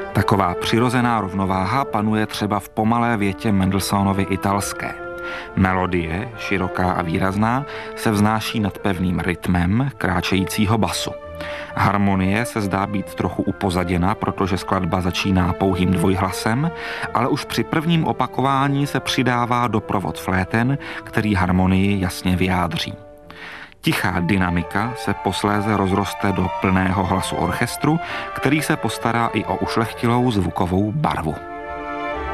Taková přirozená rovnováha panuje třeba v pomalé větě Mendelssohnovy Italské. Melodie, široká a výrazná, se vznáší nad pevným rytmem kráčejícího basu. Harmonie se zdá být trochu upozaděna, protože skladba začíná pouhým dvojhlasem, ale už při prvním opakování se přidává doprovod fléten, který harmonii jasně vyjádří. Tichá dynamika se posléze rozroste do plného hlasu orchestru, který se postará i o ušlechtilou zvukovou barvu.